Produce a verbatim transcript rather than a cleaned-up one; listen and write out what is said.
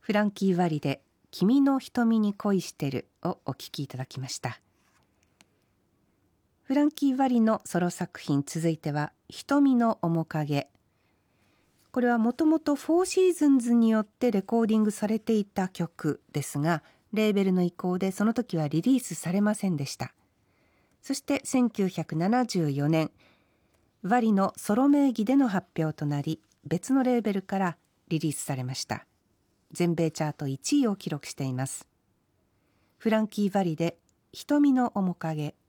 フランキー・ヴァリで君の瞳に恋してるをお聴きいただきました。フランキー・ヴァリのソロ作品、続いては瞳の面影。これはもともとフォーシーズンズによってレコーディングされていた曲ですが、レーベルの意向でその時はリリースされませんでした。そしてせんきゅうひゃくななじゅうよねん、ヴァリのソロ名義での発表となり、別のレーベルからリリースされました。全米チャートいちいを記録しています。フランキー・ヴァリで瞳の面影。